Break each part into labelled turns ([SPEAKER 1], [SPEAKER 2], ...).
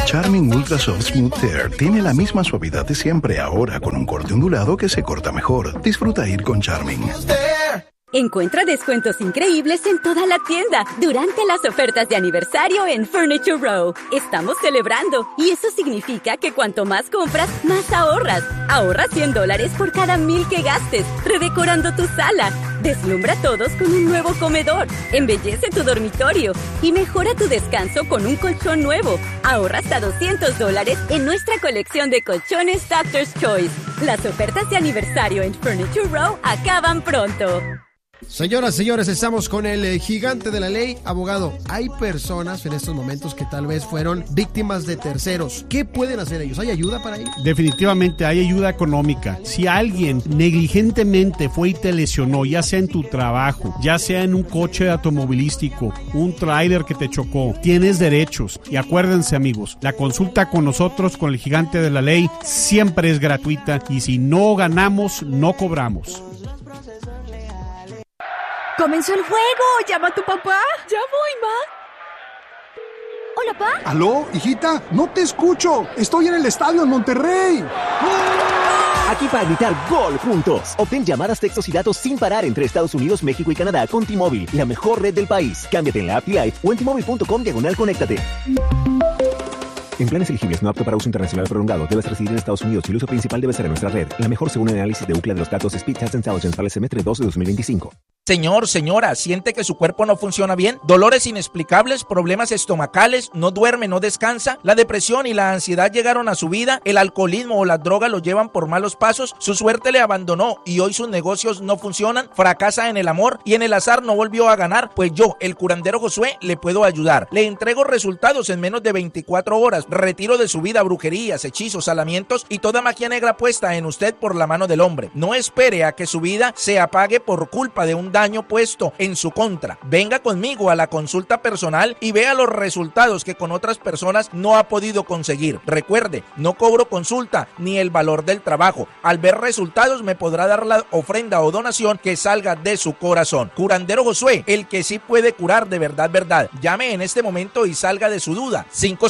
[SPEAKER 1] Charmin Ultra Soft Smooth Tear tiene la misma suavidad de siempre, ahora con un corte ondulado que se corta mejor. Disfruta ir con Charmin.
[SPEAKER 2] Encuentra descuentos increíbles en toda la tienda durante las ofertas de aniversario en Furniture Row. Estamos celebrando y eso significa que cuanto más compras, más ahorras. Ahorra $100 por cada 1,000 que gastes, redecorando tu sala. Deslumbra a todos con un nuevo comedor. Embellece tu dormitorio y mejora tu descanso con un colchón nuevo. Ahorra hasta $200 en nuestra colección de colchones Doctor's Choice. Las ofertas de aniversario en Furniture Row acaban pronto.
[SPEAKER 3] Señoras, señores, estamos con el gigante de la ley. Abogado, hay personas en estos momentos que tal vez fueron víctimas de terceros. ¿Qué pueden hacer ellos? ¿Hay ayuda para ellos?
[SPEAKER 4] Definitivamente hay ayuda económica. Si alguien negligentemente fue y te lesionó, ya sea en tu trabajo, ya sea en un coche automovilístico, un tráiler que te chocó, tienes derechos. Y acuérdense, amigos, la consulta con nosotros, con el gigante de la ley, siempre es gratuita. Y si no ganamos, no cobramos.
[SPEAKER 5] ¡Comenzó el juego! ¡Llama a tu papá! ¡Ya voy, ma! ¿Hola, pa?
[SPEAKER 6] ¿Aló, hijita? No te escucho. Estoy en el estadio en Monterrey.
[SPEAKER 7] Aquí para gritar ¡Gol! Juntos. Obtén llamadas, textos y datos sin parar entre Estados Unidos, México y Canadá con T-Mobile, la mejor red del país. Cámbiate en la app T-Life o en T-Mobile.com/conéctate. En planes elegibles no apto para uso internacional prolongado, debes residir en Estados Unidos y el uso principal debe ser en nuestra red. La mejor según el análisis de Ookla de los datos Speed Test Intelligence para el semestre 2 de 2025.
[SPEAKER 8] Señor, señora, ¿siente que su cuerpo no funciona bien? ¿Dolores inexplicables? ¿Problemas estomacales? ¿No duerme, no descansa? ¿La depresión y la ansiedad llegaron a su vida? ¿El alcoholismo o las drogas lo llevan por malos pasos? ¿Su suerte le abandonó y hoy sus negocios no funcionan? ¿Fracasa en el amor y en el azar no volvió a ganar? Pues yo, el curandero Josué, le puedo ayudar. Le entrego resultados en menos de 24 horas. Retiro de su vida brujerías, hechizos, salamientos y toda magia negra puesta en usted por la mano del hombre. No espere a que su vida se apague por culpa de un daño puesto en su contra. Venga conmigo a la consulta personal y vea los resultados que con otras personas no ha podido conseguir. Recuerde, no cobro consulta ni el valor del trabajo. Al ver resultados me podrá dar la ofrenda o donación que salga de su corazón. Curandero Josué, el que sí puede curar de verdad, verdad. Llame en este momento y salga de su duda.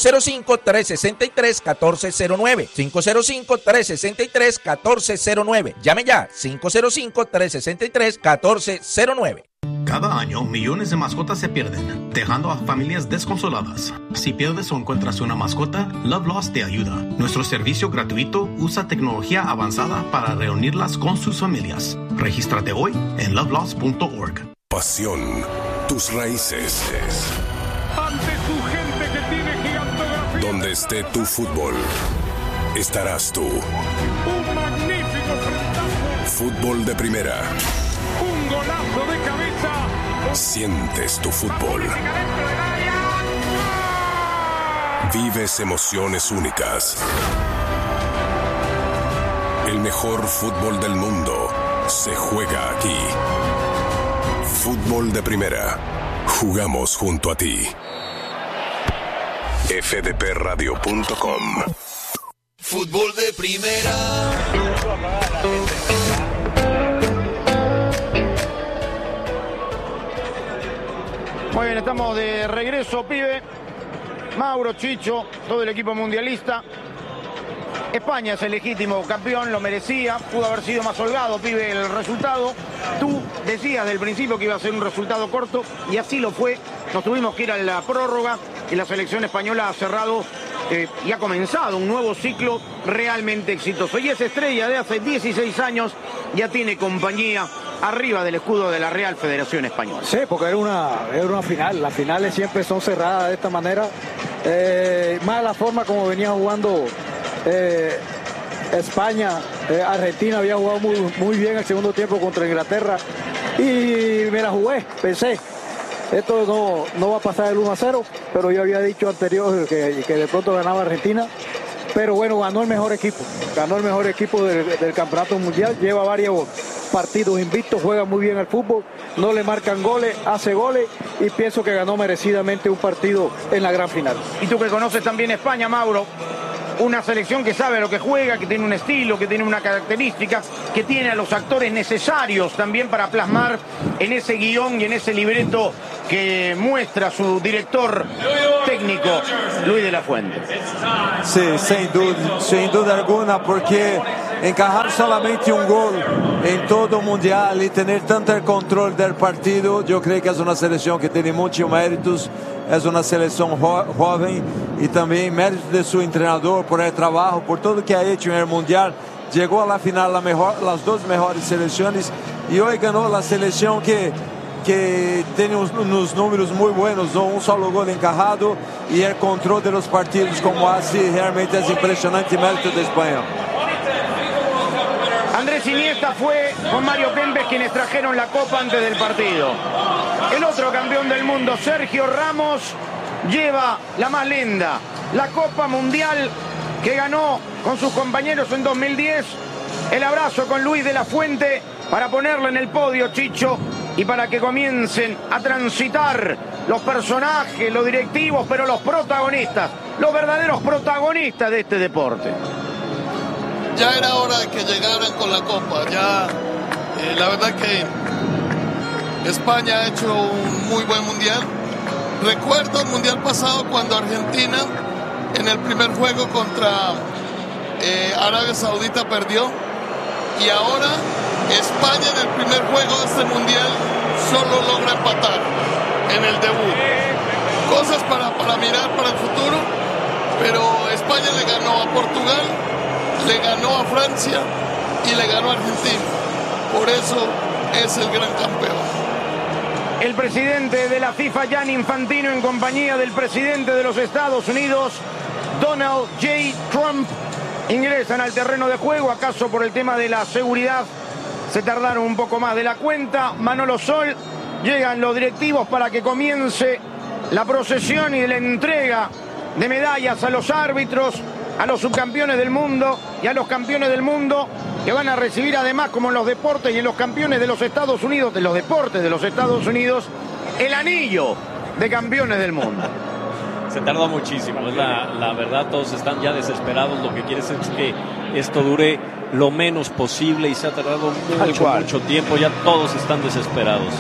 [SPEAKER 8] 505-363-1409. 505-363-1409. Llame ya. 505-363-1409.
[SPEAKER 9] Cada año, millones de mascotas se pierden, dejando a familias desconsoladas. Si pierdes o encuentras una mascota, Love Lost te ayuda. Nuestro servicio gratuito usa tecnología avanzada para reunirlas con sus familias. Regístrate hoy en lovelost.org.
[SPEAKER 10] Pasión, tus raíces.
[SPEAKER 11] Ante tu gente que tiene gigantografía.
[SPEAKER 10] Donde esté tu fútbol, estarás tú.
[SPEAKER 11] Un magnífico frentazo.
[SPEAKER 10] Fútbol de primera.
[SPEAKER 11] Un golazo de cabeza.
[SPEAKER 10] Sientes tu fútbol. Vives emociones únicas. El mejor fútbol del mundo se juega aquí. Fútbol de primera. Jugamos junto a ti. fdpradio.com.
[SPEAKER 12] Fútbol de primera.
[SPEAKER 13] Muy bien, estamos de regreso, pibe. Mauro, Chicho, todo el equipo mundialista. España es el legítimo campeón, lo merecía, pudo haber sido más holgado, pibe, el resultado. Tú decías del principio que iba a ser un resultado corto y así lo fue. Nos tuvimos que ir a la prórroga y la selección española ha cerrado y ha comenzado un nuevo ciclo realmente exitoso. Y esa estrella de hace 16 años ya tiene compañía arriba del escudo de la Real Federación Española.
[SPEAKER 14] Sí, porque era una final. Las finales siempre son cerradas de esta manera. Más la forma como venía jugando España. Argentina había jugado muy bien el segundo tiempo contra Inglaterra. Y me la jugué, pensé. Esto no va a pasar el 1-0, pero yo había dicho anterior que de pronto ganaba Argentina. Pero bueno, ganó el mejor equipo. Ganó el mejor equipo del campeonato mundial. Lleva varios partidos invictos, juega muy bien al fútbol, no le marcan goles, hace goles y pienso que ganó merecidamente un partido en la gran final.
[SPEAKER 13] Y tú que conoces también España, Mauro, una selección que sabe lo que juega, que tiene un estilo, que tiene una característica, que tiene a los actores necesarios también para plasmar en ese guión y en ese libreto que muestra su director técnico Luis de la Fuente.
[SPEAKER 15] Sí, sin duda alguna, porque encajar solamente un gol en todo mundial y tener tanto el control del partido, yo creo que es una selección que tiene muchos méritos, es una selección joven y también méritos de su entrenador por el trabajo, por todo que ha hecho en el mundial. Llegó a la final las dos mejores selecciones y hoy ganó la selección que tiene unos números muy buenos, ¿no? Un solo gol encajado y el control de los partidos como así, realmente es impresionante el mérito de España.
[SPEAKER 13] Andrés Iniesta fue con Mario Kempes quienes trajeron la copa antes del partido. El otro campeón del mundo, Sergio Ramos, lleva la más linda, la Copa Mundial que ganó con sus compañeros en 2010. El abrazo con Luis de la Fuente para ponerlo en el podio, Chicho, y para que comiencen a transitar los personajes, los directivos, pero los protagonistas, los verdaderos protagonistas de este deporte.
[SPEAKER 16] Ya era hora de que llegaran con la Copa. Ya, la verdad que España ha hecho un muy buen mundial. Recuerdo el mundial pasado cuando Argentina en el primer juego contra Arabia Saudita perdió, y ahora España en el primer juego de este mundial solo logra empatar en el debut. Cosas para mirar para el futuro, pero España le ganó a Portugal, le ganó a Francia y le ganó a Argentina. Por eso es el gran campeón.
[SPEAKER 13] El presidente de la FIFA, Gianni Infantino, en compañía del presidente de los Estados Unidos, Donald J. Trump, ingresan al terreno de juego. ¿Acaso por el tema de la seguridad se tardaron un poco más de la cuenta? Manolo Sol, llegan los directivos para que comience la procesión y la entrega de medallas a los árbitros, a los subcampeones del mundo y a los campeones del mundo, que van a recibir además, como en los deportes y en los campeones de los Estados Unidos, de los deportes de los Estados Unidos, el anillo de campeones del mundo.
[SPEAKER 17] Se tarda muchísimo, es la verdad, todos están ya desesperados, lo que quiere es que esto dure lo menos posible y se ha tardado mucho tiempo, ya todos están desesperados.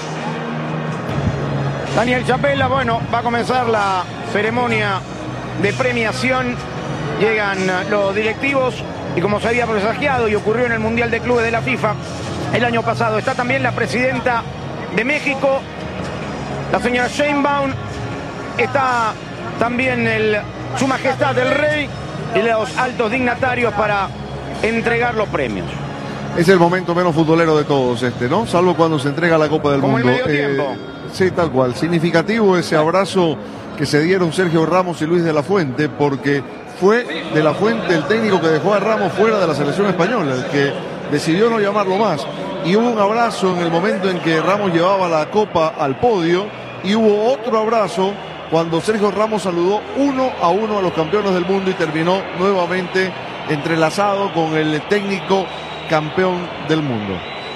[SPEAKER 13] Daniel Chapela, bueno, va a comenzar la ceremonia de premiación, llegan los directivos y como se había presagiado y ocurrió en el Mundial de Clubes de la FIFA el año pasado, está también la presidenta de México, la señora Sheinbaum, está también Su Majestad el Rey y los altos dignatarios para entregar los premios.
[SPEAKER 18] Es el momento menos futbolero de todos ¿no? Salvo cuando se entrega la Copa del Mundo.
[SPEAKER 13] Como el medio tiempo.
[SPEAKER 18] Sí, tal cual. Significativo ese abrazo que se dieron Sergio Ramos y Luis de la Fuente, porque fue de la Fuente el técnico que dejó a Ramos fuera de la selección española, el que decidió no llamarlo más. Y hubo un abrazo en el momento en que Ramos llevaba la Copa al podio, y hubo otro abrazo cuando Sergio Ramos saludó 1-1 a los campeones del mundo y terminó nuevamente entrelazado con el técnico campeón del mundo.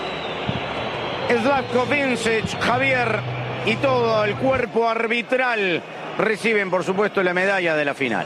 [SPEAKER 13] Zlatko Vincic, Javier y todo el cuerpo arbitral reciben, por supuesto, la medalla de la final.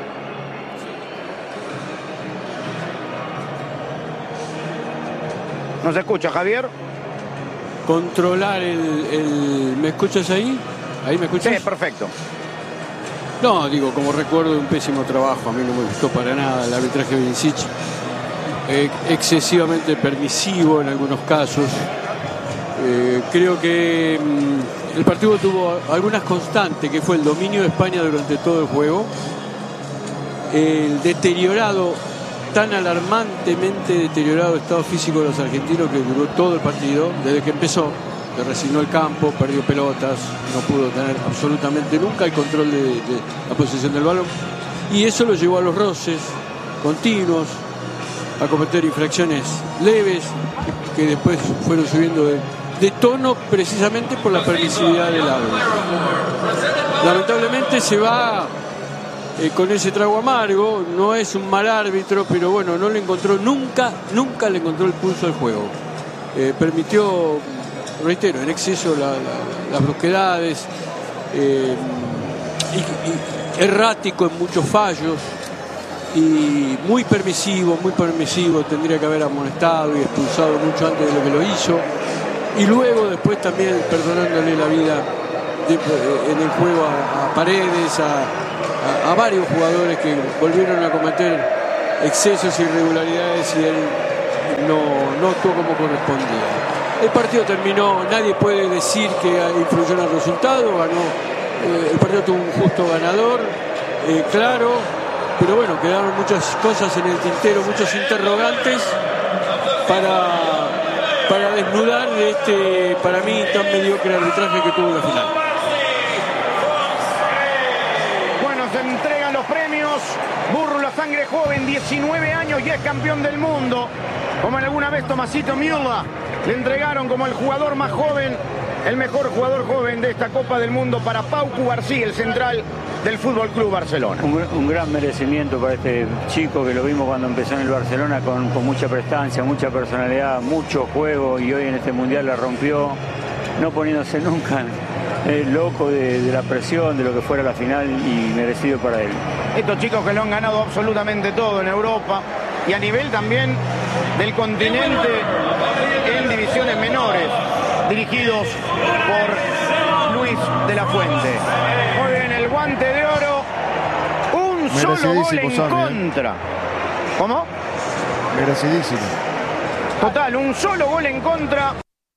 [SPEAKER 13] ¿No se escucha, Javier?
[SPEAKER 19] Controlar ¿me escuchas ahí? ¿Ahí me escuchas?
[SPEAKER 13] Sí, perfecto.
[SPEAKER 19] No, digo, como recuerdo, un pésimo trabajo. A mí no me gustó para nada el arbitraje de Vincic. Excesivamente permisivo en algunos casos. Creo que el partido tuvo algunas constantes, que fue el dominio de España durante todo el juego, el deteriorado, tan alarmantemente deteriorado estado físico de los argentinos que duró todo el partido, desde que empezó, que resignó el campo, perdió pelotas, no pudo tener absolutamente nunca el control de la posesión del balón, y eso lo llevó a los roces continuos, a cometer infracciones leves que después fueron subiendo de tono precisamente por la permisividad del árbitro. Lamentablemente se va con ese trago amargo. No es un mal árbitro, pero bueno, no le encontró nunca le encontró el pulso al juego. Permitió, reitero, en exceso las brusquedades, y errático en muchos fallos y muy permisivo, tendría que haber amonestado y expulsado mucho antes de lo que lo hizo, y luego después también perdonándole la vida en el juego a Paredes, a varios jugadores que volvieron a cometer excesos e irregularidades y él no actuó como correspondía. El partido terminó, nadie puede decir que influyó en el resultado, el partido tuvo un justo ganador, claro, pero bueno, quedaron muchas cosas en el tintero, muchos interrogantes para desnudar de este, para mí, tan mediocre arbitraje que tuvo la final.
[SPEAKER 13] Bueno, se entregan los premios. Burru, la sangre joven, 19 años y es campeón del mundo. Como alguna vez Tomasito Müller le entregaron como el jugador más joven, el mejor jugador joven de esta Copa del Mundo para Pau Cubarsí, el central del Fútbol Club Barcelona.
[SPEAKER 20] Un gran merecimiento para este chico que lo vimos cuando empezó en el Barcelona con mucha prestancia, mucha personalidad, mucho juego y hoy en este Mundial la rompió, no poniéndose nunca loco de la presión, de lo que fuera la final y merecido para él.
[SPEAKER 13] Estos chicos que lo han ganado absolutamente todo en Europa y a nivel también del continente en divisiones menores, dirigidos por Luis de la Fuente. Muy bien, el guante de oro, un solo gol en contra. ¿Cómo?
[SPEAKER 18] Merecidísimo.
[SPEAKER 13] Total, un solo gol en contra.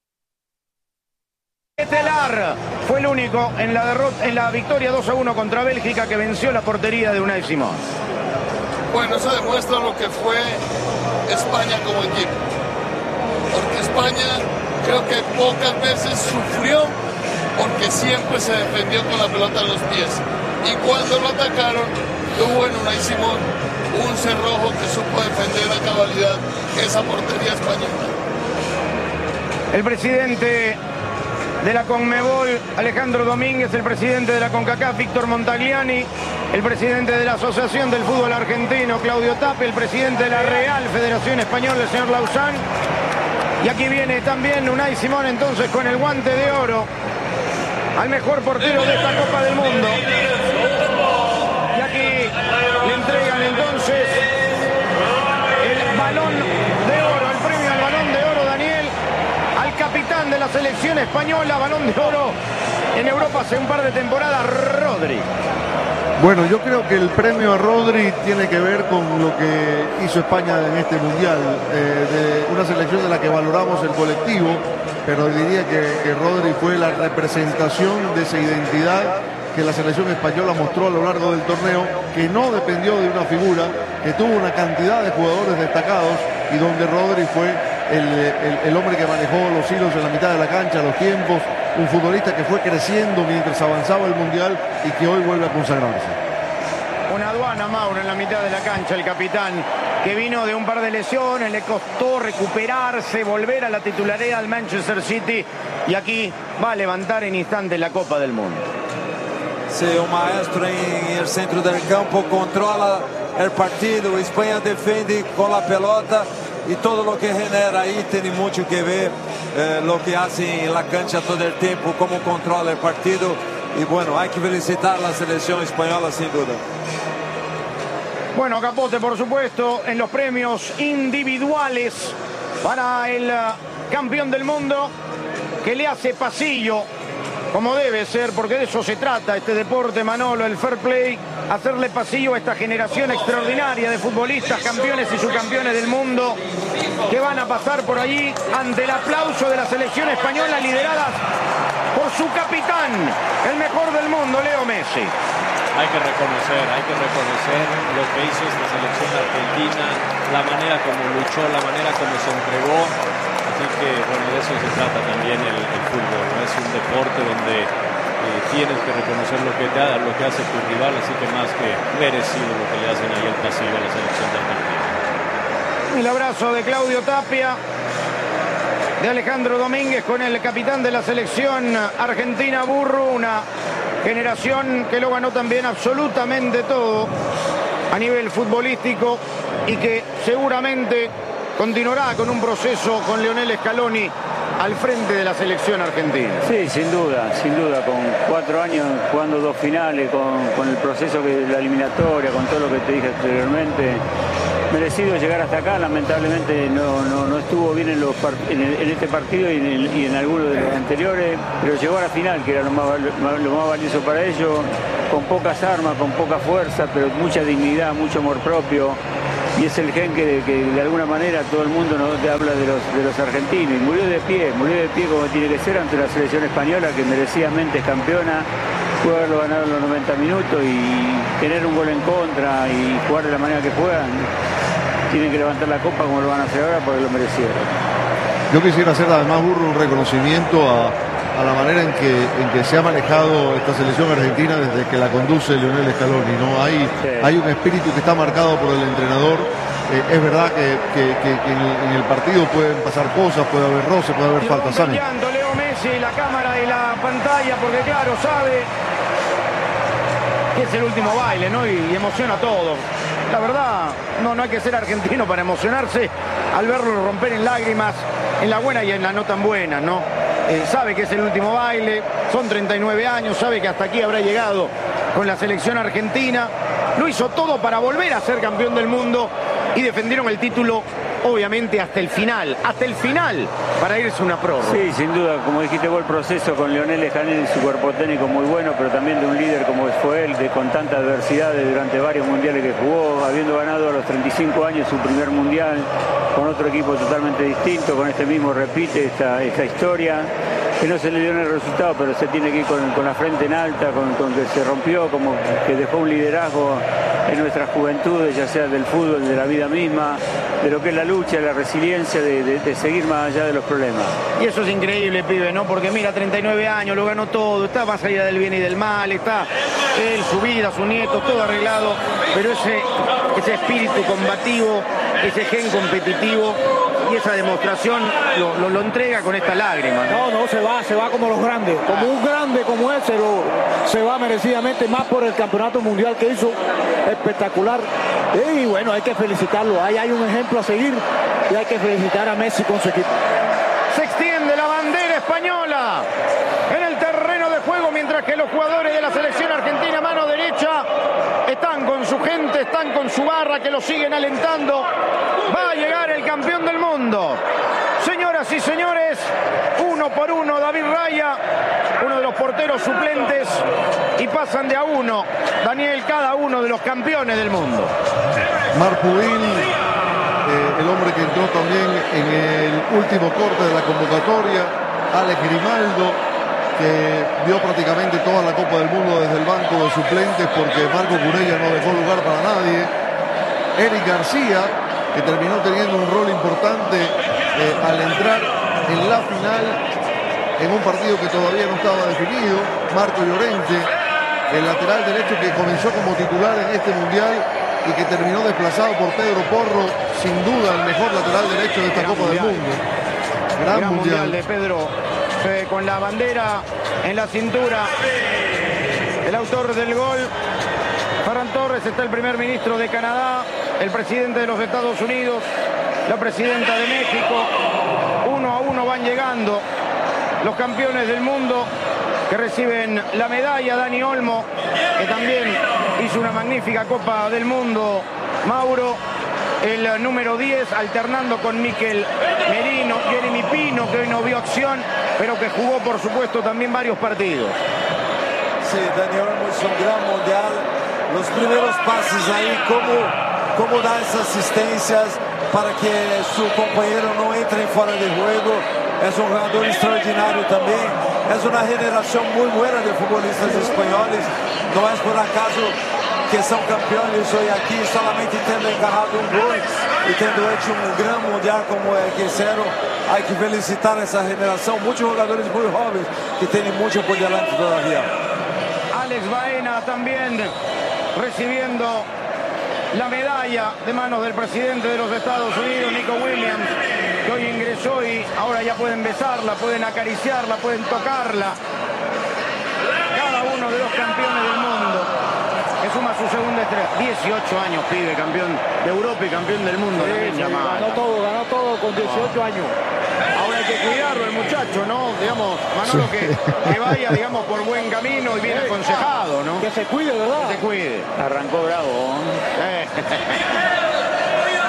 [SPEAKER 13] Estelar fue el único en la derrota, en la victoria 2-1 contra Bélgica que venció la portería de Unai Simón.
[SPEAKER 16] Bueno, eso demuestra lo que fue España como equipo. Porque España creo que pocas veces sufrió porque siempre se defendió con la pelota en los pies. Y cuando lo atacaron, tuvo en Unai Simón un cerrojo que supo defender a cabalidad esa portería española.
[SPEAKER 13] El presidente de la Conmebol, Alejandro Domínguez, el presidente de la CONCACAF, Víctor Montagliani, el presidente de la Asociación del Fútbol Argentino, Claudio Tapia, el presidente de la Real Federación Española, el señor Lauzán. Y aquí viene también Unai Simón entonces con el guante de oro al mejor portero de esta Copa del Mundo. Y aquí le entregan entonces el balón de oro, el premio al balón de oro, Daniel, al capitán de la selección española, balón de oro en Europa hace un par de temporadas, Rodri.
[SPEAKER 18] Bueno, yo creo que el premio a Rodri tiene que ver con lo que hizo España en este Mundial, de una selección de la que valoramos el colectivo, pero diría que Rodri fue la representación de esa identidad que la selección española mostró a lo largo del torneo, que no dependió de una figura, que tuvo una cantidad de jugadores destacados y donde Rodri fue el hombre que manejó los hilos en la mitad de la cancha, los tiempos, un futbolista que fue creciendo mientras avanzaba el Mundial y que hoy vuelve a consagrarse.
[SPEAKER 13] Una aduana, Mauro, en la mitad de la cancha, el capitán, que vino de un par de lesiones, le costó recuperarse, volver a la titularidad al Manchester City y aquí va a levantar en instantes la Copa del Mundo.
[SPEAKER 15] Sí, un maestro en el centro del campo, controla el partido, España defiende con la pelota y todo lo que genera ahí tiene mucho que ver lo que hace en la cancha todo el tiempo, cómo controla el partido y bueno, hay que felicitar a la selección española sin duda.
[SPEAKER 13] Bueno, Capote, por supuesto, en los premios individuales para el campeón del mundo que le hace pasillo, como debe ser, porque de eso se trata este deporte, Manolo, el fair play, hacerle pasillo a esta generación extraordinaria de futbolistas, campeones y subcampeones del mundo, que van a pasar por allí ante el aplauso de la selección española lideradas por su capitán, el mejor del mundo, Leo Messi.
[SPEAKER 17] Hay que reconocer lo que hizo esta selección argentina, la manera como luchó, la manera como se entregó. Así que, bueno, de eso se trata también el fútbol, ¿no? Es un deporte donde tienes que reconocer lo que hace tu rival, así que más que merecido lo que le hacen ahí el pasillo a la selección de Argentina.
[SPEAKER 13] El abrazo de Claudio Tapia, de Alejandro Domínguez con el capitán de la selección argentina, Burru, una generación que lo ganó también absolutamente todo a nivel futbolístico y que seguramente continuará con un proceso con Lionel Scaloni al frente de la selección argentina.
[SPEAKER 20] Sí, sin duda, con 4 años jugando 2 finales, con el proceso de la eliminatoria, con todo lo que te dije anteriormente, merecido llegar hasta acá. Lamentablemente no estuvo bien en este partido y en algunos de los anteriores, pero llegó a la final, que era lo más valioso para ellos, con pocas armas, con poca fuerza, pero mucha dignidad, mucho amor propio. Y es el gen que de alguna manera todo el mundo nos habla de los argentinos. Y murió de pie como tiene que ser ante la selección española, que merecidamente es campeona. Pudo haberlo ganado en los 90 minutos y tener un gol en contra y jugar de la manera que juegan. Tienen que levantar la copa como lo van a hacer ahora porque lo merecieron.
[SPEAKER 18] Yo quisiera hacer además, Burro, un reconocimiento a la manera en que se ha manejado esta selección argentina desde que la conduce Lionel Scaloni, ¿no? Hay un espíritu que está marcado por el entrenador. Es verdad que en el partido pueden pasar cosas, puede haber roce, puede haber faltas.
[SPEAKER 13] Leo Messi, la cámara y la pantalla, porque claro, sabe que es el último baile, ¿no? Y emociona a todos. La verdad, no hay que ser argentino para emocionarse al verlo romper en lágrimas, en la buena y en la no tan buena, ¿no? Sabe que es el último baile, son 39 años, sabe que hasta aquí habrá llegado con la selección argentina. Lo hizo todo para volver a ser campeón del mundo y defendieron el título, obviamente, hasta el final, para irse a una prórroga.
[SPEAKER 20] Sí, sin duda, como dijiste vos, el proceso con Lionel Scaloni y su cuerpo técnico muy bueno, pero también de un líder como fue él, con tanta adversidad durante varios mundiales que jugó, habiendo ganado a los 35 años su primer mundial, con otro equipo totalmente distinto, con este mismo repite esta historia, que no se le dio en el resultado, pero se tiene que ir con la frente en alta, con que se rompió, como que dejó un liderazgo en nuestras juventudes, ya sea del fútbol, de la vida misma, de lo que es la lucha, la resiliencia de seguir más allá de los problemas.
[SPEAKER 13] Y eso es increíble, pibe, ¿no? Porque mira, 39 años, lo ganó todo, está más allá del bien y del mal, está él, su vida, su nieto, todo arreglado, pero ese espíritu combativo, ese gen competitivo y esa demostración lo entrega con esta lágrima, ¿no?
[SPEAKER 14] No, se va como los grandes, como un grande como él se va merecidamente, más por el campeonato mundial que hizo, espectacular. Y bueno, hay que felicitarlo, ahí hay un ejemplo a seguir y hay que felicitar a Messi con su equipo.
[SPEAKER 13] Se extiende la bandera española en el terreno de juego, mientras que los jugadores de la selección argentina, mano derecha, están con su gente, están con su barra, que lo siguen alentando. Va a llegar el campeón del mundo. Señoras y señores, uno por uno, David Raya, uno de los porteros suplentes, y pasan de a uno, Daniel, cada uno de los campeones del mundo.
[SPEAKER 18] Marpuín, el hombre que entró también en el último corte de la convocatoria, Alex Grimaldo, que vio prácticamente toda la Copa del Mundo desde el banco de suplentes porque Marco Curella no dejó lugar para nadie. Eric García, que terminó teniendo un rol importante al entrar en la final en un partido que todavía no estaba definido. Marco Llorente, el lateral derecho que comenzó como titular en este mundial y que terminó desplazado por Pedro Porro, sin duda el mejor lateral derecho de esta Copa del Mundo. Gran mundial
[SPEAKER 13] de Pedro, con la bandera en la cintura. El autor del gol, Ferran Torres, está el primer ministro de Canadá, el presidente de los Estados Unidos, la presidenta de México. 1-1 van llegando los campeones del mundo, que reciben la medalla. Dani Olmo, que también hizo una magnífica Copa del Mundo. Mauro, el número 10, alternando con Mikel Merino. Jeremy Pino, que hoy no vio acción, pero que jugó, por supuesto, también varios partidos.
[SPEAKER 15] Sí, Dani Olmo es un gran mundial. Los primeros pases ahí, cómo da esas asistencias para que su compañero no entre fuera de juego. Es un jugador extraordinario también. Es una generación muy buena de futbolistas españoles. No es por acaso que son campeones hoy aquí, solamente tendo encarrado un gol y tendo hecho un gran mundial como el que hicieron. Hay que felicitar a esa generación. Muchos jugadores muy jóvenes que tienen mucho por delante todavía.
[SPEAKER 13] Alex Baena también recibiendo la medalla de manos del presidente de los Estados Unidos, Nico Williams, que hoy ingresó y ahora ya pueden besarla, pueden acariciarla, pueden tocarla. Cada uno de los campeones del mundo, que suma su segunda estrella. 18 años, pibe, campeón de Europa y campeón del mundo.
[SPEAKER 14] Sí, ganó todo con 18 años.
[SPEAKER 13] Ahora hay que cuidarlo el muchacho, ¿no? Digamos, Manolo, que vaya, digamos, por buen camino y bien aconsejado, ¿no?
[SPEAKER 14] Que se cuide, ¿verdad?
[SPEAKER 13] Que se cuide.
[SPEAKER 20] Arrancó bravo.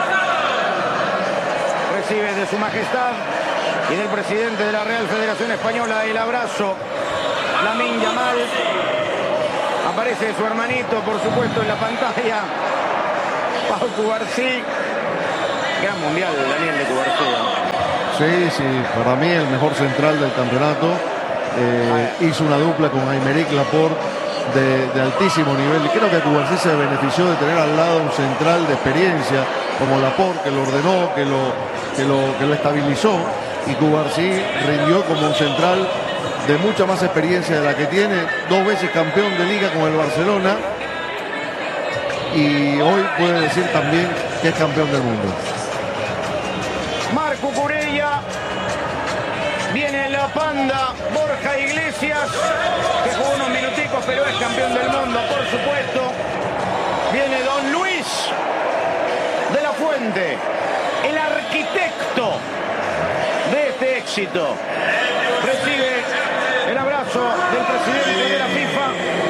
[SPEAKER 13] de Su Majestad y del presidente de la Real Federación Española, el abrazo. Lamine Yamal. Aparece su hermanito, por supuesto, en la pantalla. Pau Cubarsí. Gran mundial, Daniel, de Cubarsí.
[SPEAKER 18] Sí, para mí el mejor central del campeonato. Hizo una dupla con Aymeric Laporte de altísimo nivel. Y creo que Cubarsí se benefició de tener al lado un central de experiencia como Laporte, que lo ordenó, que lo estabilizó. Y Cubarsí rindió como un central de mucha más experiencia de la que tiene, 2 veces campeón de liga con el Barcelona y hoy puede decir también que es campeón del mundo.
[SPEAKER 13] Marco Cucurella, viene la panda, Borja Iglesias, que jugó unos minuticos pero es campeón del mundo, por supuesto. Viene Don Luis de la Fuente, el arquitecto de este éxito. Recibe el abrazo del presidente de la FIFA,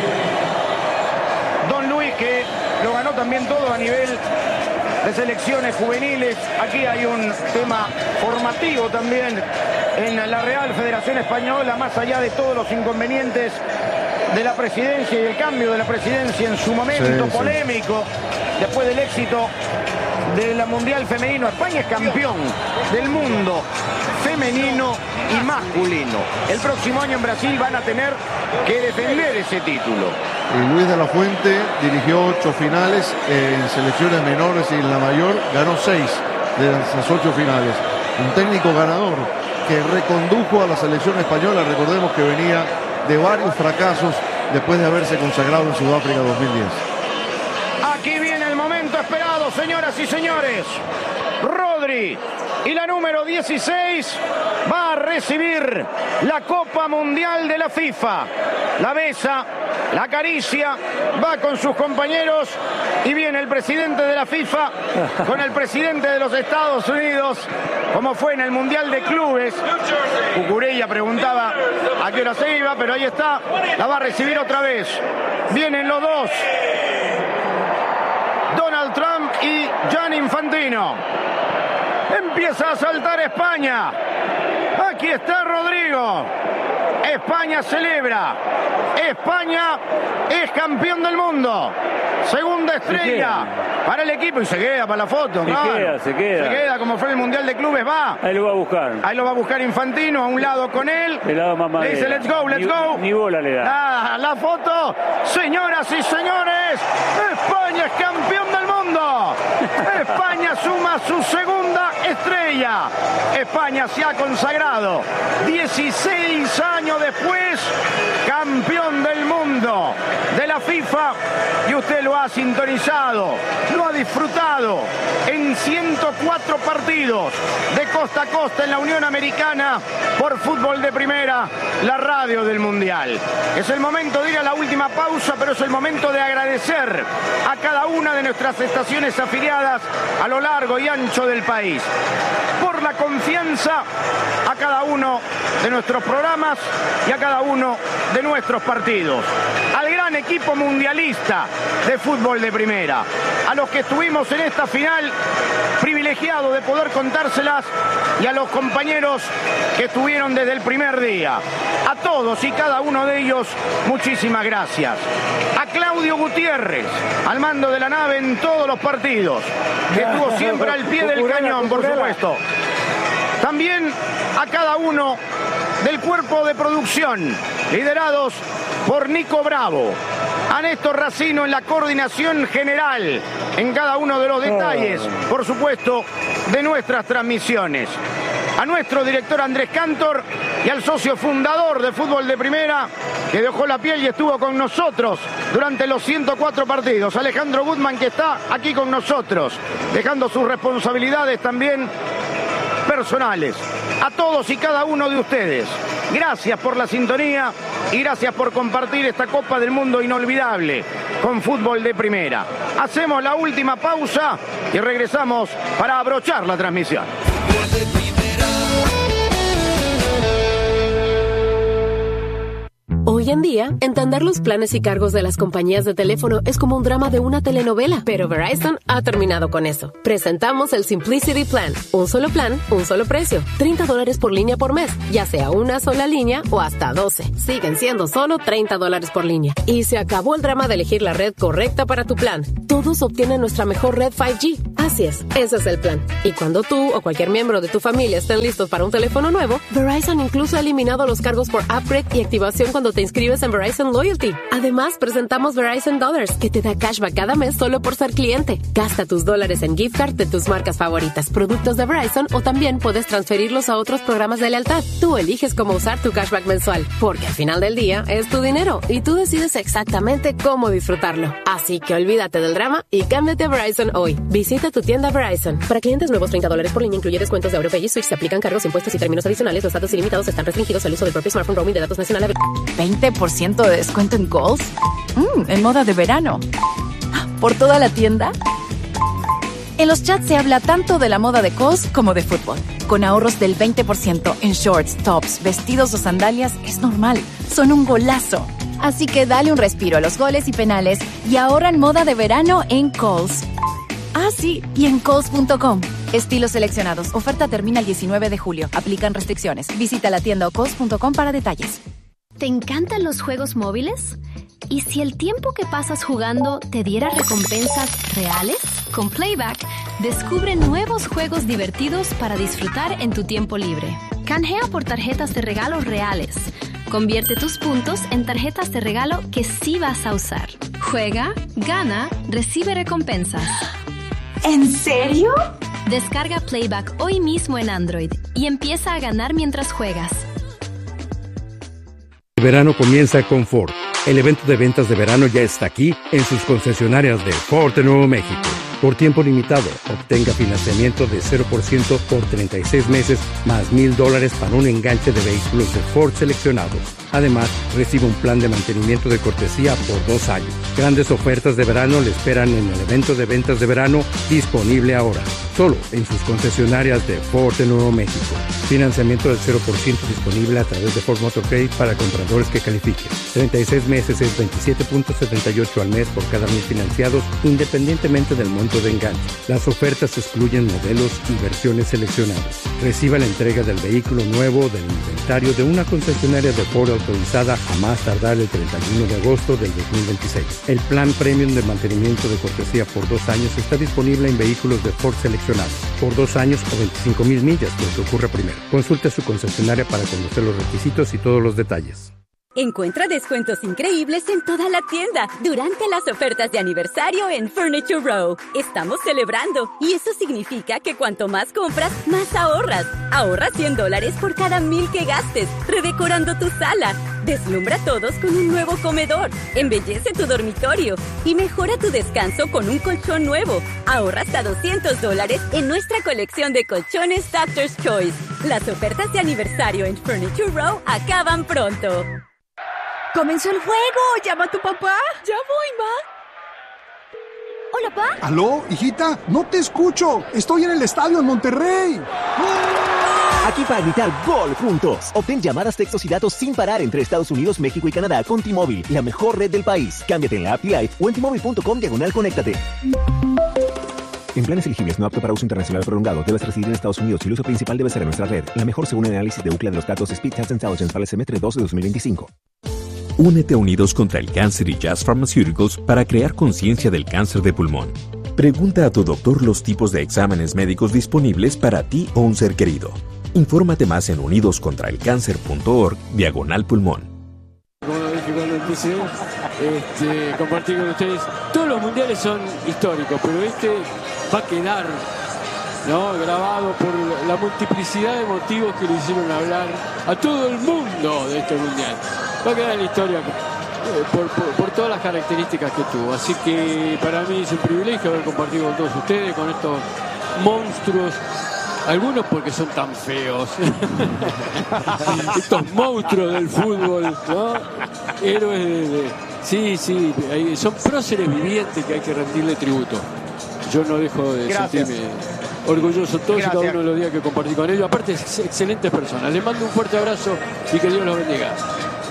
[SPEAKER 13] Don Luis, que lo ganó también todo a nivel de selecciones juveniles. Aquí hay un tema formativo también en la Real Federación Española, más allá de todos los inconvenientes de la presidencia y el cambio de la presidencia en su momento polémico, después del éxito del Mundial Femenino. España es campeón del mundo femenino y masculino. El próximo año en Brasil van a tener que defender ese título.
[SPEAKER 18] Y Luis de la Fuente dirigió 8 finales en selecciones menores y en la mayor ganó 6 de esas 8 finales. Un técnico ganador que recondujo a la selección española. Recordemos que venía de varios fracasos después de haberse consagrado en Sudáfrica 2010.
[SPEAKER 13] Aquí viene el momento esperado, señoras y señores. Rodri y la número 16 va a recibir la Copa Mundial de la FIFA. La besa, la acaricia, va con sus compañeros y viene el presidente de la FIFA con el presidente de los Estados Unidos, como fue en el Mundial de Clubes. Cucurella preguntaba a qué hora se iba, pero ahí está, la va a recibir otra vez. Vienen los dos, Donald Trump y Gianni Infantino. Empieza a saltar España. Aquí está Rodrigo. España celebra. España es campeón del mundo. Segunda estrella para el equipo y se queda para la foto.
[SPEAKER 20] Se queda
[SPEAKER 13] como fue el Mundial de Clubes, va.
[SPEAKER 20] Ahí lo va a buscar.
[SPEAKER 13] Ahí lo va a buscar Infantino, a un lado con él.
[SPEAKER 20] El lado más
[SPEAKER 13] le dice, let's go.
[SPEAKER 20] Ni bola le da.
[SPEAKER 13] La foto. Señoras y señores, España es campeón del mundo. España suma su segunda estrella. España se ha consagrado 16 años después, campeón del mundo de la FIFA, y usted lo ha sintonizado, lo ha disfrutado en 104 partidos de costa a costa en la Unión Americana por Fútbol de Primera, la radio del Mundial. Es el momento de ir a la última pausa, pero es el momento de agradecer a cada una de nuestras estaciones afiliadas a lo largo y ancho del país por la confianza, a cada uno de nuestros programas y a cada uno de nuestros partidos. Al gran equipo mundialista de Fútbol de Primera, a los que estuvimos en esta final, privilegiado de poder contárselas, y a los compañeros que estuvieron desde el primer día. A todos y cada uno de ellos, muchísimas gracias. A Claudio Gutiérrez, al mando de la nave en todos los partidos, que estuvo siempre al pie del cañón, por supuesto. También a cada uno del cuerpo de producción, liderados por Nico Bravo. A Néstor Racino en la coordinación general, en cada uno de los detalles, por supuesto, de nuestras transmisiones. A nuestro director Andrés Cantor y al socio fundador de Fútbol de Primera, que dejó la piel y estuvo con nosotros durante los 104 partidos. Alejandro Gutman, que está aquí con nosotros, dejando sus responsabilidades también personales. A todos y cada uno de ustedes, gracias por la sintonía y gracias por compartir esta Copa del Mundo inolvidable con Fútbol de Primera. Hacemos la última pausa y regresamos para abrochar la transmisión.
[SPEAKER 21] Hoy en día, entender los planes y cargos de las compañías de teléfono es como un drama de una telenovela, pero Verizon ha terminado con eso. Presentamos el Simplicity Plan. Un solo plan, un solo precio. $30 por línea por mes, ya sea una sola línea o hasta 12. Siguen siendo solo $30 por línea. Y se acabó el drama de elegir la red correcta para tu plan. Todos obtienen nuestra mejor red 5G. Así es, ese es el plan. Y cuando tú o cualquier miembro de tu familia estén listos para un teléfono nuevo, Verizon incluso ha eliminado los cargos por upgrade y activación cuando te inscribes en Verizon Loyalty. Además, presentamos Verizon Dollars, que te da cashback cada mes solo por ser cliente. Gasta tus dólares en gift card de tus marcas favoritas, productos de Verizon, o también puedes transferirlos a otros programas de lealtad. Tú eliges cómo usar tu cashback mensual, porque al final del día es tu dinero y tú decides exactamente cómo disfrutarlo. Así que olvídate del drama y cámbiate a Verizon hoy. Visita tu tienda Verizon. Para clientes nuevos, $30 por línea incluye descuentos de Europay y Switch. Se aplican cargos, impuestos y términos adicionales. Los datos ilimitados están restringidos al uso del propio smartphone. Roaming de datos nacionales.
[SPEAKER 5] 20% de descuento en Kohl's. En moda de verano. ¿Por toda la tienda? En los chats se habla tanto de la moda de Kohl's como de fútbol. Con ahorros del 20% en shorts, tops, vestidos o sandalias es normal. Son un golazo. Así que dale un respiro a los goles y penales y ahorra en moda de verano en Kohl's. Ah, sí, y en Kohl's.com. Estilos seleccionados. Oferta termina el 19 de julio. Aplican restricciones. Visita la tienda o Kohl's.com para detalles.
[SPEAKER 22] ¿Te encantan los juegos móviles? ¿Y si el tiempo que pasas jugando te diera recompensas reales? Con Playback, descubre nuevos juegos divertidos para disfrutar en tu tiempo libre. Canjea por tarjetas de regalo reales. Convierte tus puntos en tarjetas de regalo que sí vas a usar. Juega, gana, recibe recompensas.
[SPEAKER 5] ¿En serio?
[SPEAKER 22] Descarga Playback hoy mismo en Android y empieza a ganar mientras juegas.
[SPEAKER 23] El verano comienza con Ford. El evento de ventas de verano ya está aquí en sus concesionarias de Ford de Nuevo México. Por tiempo limitado, obtenga financiamiento de 0% por 36 meses más $1,000 para un enganche de vehículos de Ford seleccionados. Además, recibe un plan de mantenimiento de cortesía por 2 años. Grandes ofertas de verano le esperan en el evento de ventas de verano disponible ahora. Solo en sus concesionarias de Ford de Nuevo México. Financiamiento del 0% disponible a través de Ford Motor Credit para compradores que califiquen. 36 meses es 27.78 al mes por cada 1,000 financiados, independientemente del monto de enganche. Las ofertas excluyen modelos y versiones seleccionadas. Reciba la entrega del vehículo nuevo del inventario de una concesionaria de Ford autorizada a más tardar el 31 de agosto del 2026. El plan premium de mantenimiento de cortesía por 2 años está disponible en vehículos de Ford seleccionados por 2 años o 25,000 millas, lo que ocurra primero. Consulte su concesionaria para conocer los requisitos y todos los detalles.
[SPEAKER 2] Encuentra descuentos increíbles en toda la tienda durante las ofertas de aniversario en Furniture Row. Estamos celebrando y eso significa que cuanto más compras, más ahorras. Ahorra $100 por cada 1,000 que gastes, redecorando tu sala. Deslumbra a todos con un nuevo comedor. Embellece tu dormitorio y mejora tu descanso con un colchón nuevo. Ahorra hasta $200 en nuestra colección de colchones Doctor's Choice. Las ofertas de aniversario en Furniture Row acaban pronto.
[SPEAKER 5] ¡Comenzó el juego! ¡Llama a tu papá! ¡Ya voy, ma! Hola, pa.
[SPEAKER 6] ¿Aló, hijita? No te escucho. Estoy en el estadio en Monterrey.
[SPEAKER 7] Aquí para gritar gol juntos. Obtén llamadas, textos y datos sin parar entre Estados Unidos, México y Canadá con T-Mobile, la mejor red del país. Cámbiate en la app T-Life o en T-Mobile.com/conéctate. En planes elegibles no apto para uso internacional prolongado, debes residir en Estados Unidos y el uso principal debe ser en nuestra red. La mejor según el análisis de UCLA de los datos Speed Test Intelligence para el semestre 2 de 2025.
[SPEAKER 24] Únete a Unidos contra el Cáncer y Jazz Pharmaceuticals para crear conciencia del cáncer de pulmón. Pregunta a tu doctor los tipos de exámenes médicos disponibles para ti o un ser querido. Infórmate más en unidoscontraelcáncer.org/pulmón.
[SPEAKER 19] Como lo dije cuando empecé, compartir con ustedes. Todos los mundiales son históricos, pero este va a quedar, ¿no?, grabado por la multiplicidad de motivos que le hicieron hablar a todo el mundo de este mundial. Va a quedar en la historia por todas las características que tuvo. Así que para mí es un privilegio haber compartido con todos ustedes, con estos monstruos. Algunos porque son tan feos. Estos monstruos del fútbol, ¿no? Héroes de... Sí, son próceres vivientes que hay que rendirle tributo. Yo no dejo de sentirme orgulloso todos y cada uno de los días que compartí con ellos. Aparte, excelentes personas. Les mando un fuerte abrazo y que Dios los bendiga.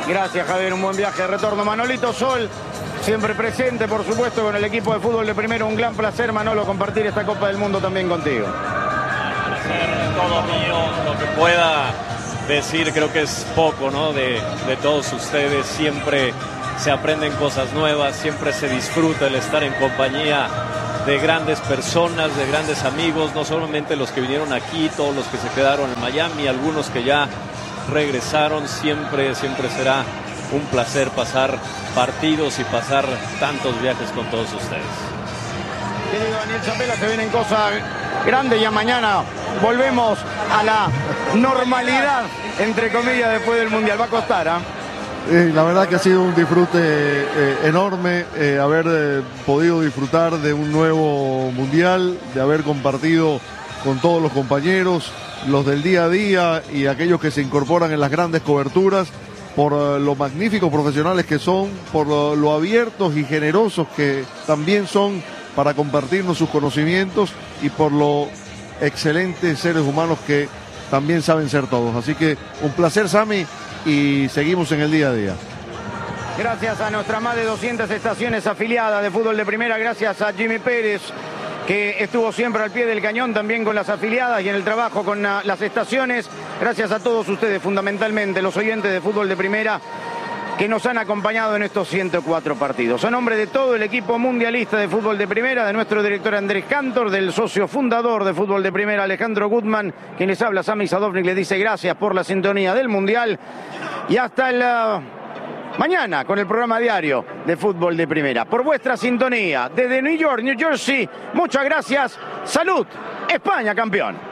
[SPEAKER 13] Gracias, Javier, un buen viaje de retorno. Manolito Sol, siempre presente, por supuesto, con el equipo de fútbol de Primera. Un gran placer, Manolo, compartir esta Copa del Mundo también contigo.
[SPEAKER 17] Todo mío, lo que pueda decir creo que es poco, ¿no? De todos ustedes. Siempre se aprenden cosas nuevas, siempre se disfruta el estar en compañía de grandes personas, de grandes amigos, no solamente los que vinieron aquí, todos los que se quedaron en Miami, algunos que ya regresaron. Siempre será un placer pasar partidos y pasar tantos viajes con todos ustedes.
[SPEAKER 13] Querido Daniel Chapela, se vienen cosas grandes. Ya mañana volvemos a la normalidad, entre comillas, después del Mundial. Va a costar, ¿ah?
[SPEAKER 18] La verdad que ha sido un disfrute enorme haber podido disfrutar de un nuevo Mundial, de haber compartido con todos los compañeros, los del día a día y aquellos que se incorporan en las grandes coberturas, por lo magníficos profesionales que son, por lo abiertos y generosos que también son para compartirnos sus conocimientos y por lo excelentes seres humanos que también saben ser todos. Así que un placer, Sammy, y seguimos en el día a día.
[SPEAKER 13] Gracias a nuestras más de 200 estaciones afiliadas de fútbol de Primera, gracias a Jimmy Pérez, que estuvo siempre al pie del cañón también con las afiliadas y en el trabajo con las estaciones. Gracias a todos ustedes, fundamentalmente los oyentes de fútbol de Primera, que nos han acompañado en estos 104 partidos. A nombre de todo el equipo mundialista de fútbol de Primera, de nuestro director Andrés Cantor, del socio fundador de fútbol de Primera, Alejandro Gutman, quien les habla, Sami Sadovnik, les dice gracias por la sintonía del Mundial y hasta el mañana con el programa diario de fútbol de Primera. Por vuestra sintonía desde New York, New Jersey, muchas gracias. Salud, España campeón.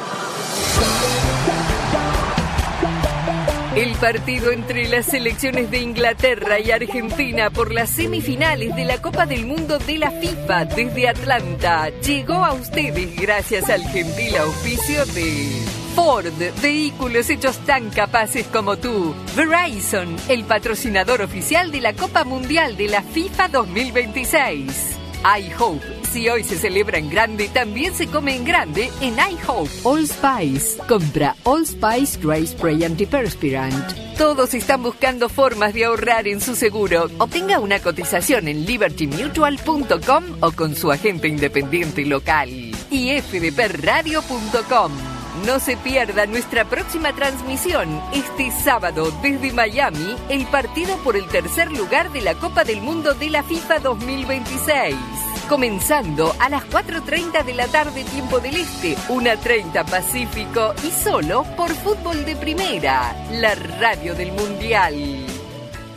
[SPEAKER 1] El partido entre las selecciones de Inglaterra y Argentina por las semifinales de la Copa del Mundo de la FIFA desde Atlanta llegó a ustedes gracias al gentil auspicio de Ford, vehículos hechos tan capaces como tú. Verizon, el patrocinador oficial de la Copa Mundial de la FIFA 2026. iHope. Si hoy se celebra en grande, también se come en grande en iHope. Allspice. Compra Allspice Dry Spray Antiperspirant. Todos están buscando formas de ahorrar en su seguro. Obtenga una cotización en libertymutual.com o con su agente independiente local. Y fdpradio.com. No se pierda nuestra próxima transmisión este sábado desde Miami, el partido por el tercer lugar de la Copa del Mundo de la FIFA 2026. Comenzando a las 4:30 de la tarde, tiempo del Este, 1:30 Pacífico y solo por Fútbol de Primera, la radio del Mundial.